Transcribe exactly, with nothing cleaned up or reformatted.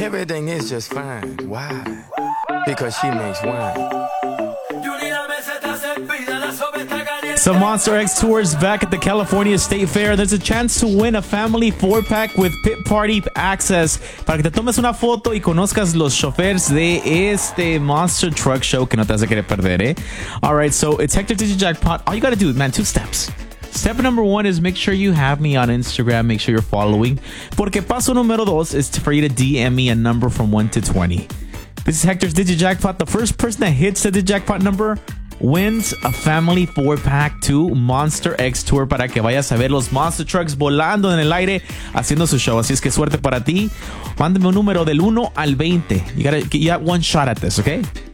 Everything is just fine. Why? Because she makes wine. So Monster X Tours back at the California State Fair. There's a chance to win a family four-pack with pit party access para que te tomes una foto y conozcas los chofers de este Monster Truck Show que no te vas a querer perder, eh? All right, so it's Hector DigiJackpot. All you got to do, man, two steps. Step number one is make sure you have me on Instagram. Make sure you're following. Porque paso número dos is for you to D M me a number from one to twenty. This is Hector's DigiJackpot. The first person that hits the DigiJackpot number wins a family four-pack to Monster X Tour para que vayas a ver los Monster Trucks volando en el aire haciendo su show. Así es que suerte para ti. Mándame un número del uno al veinte. You got you got one shot at this, okay?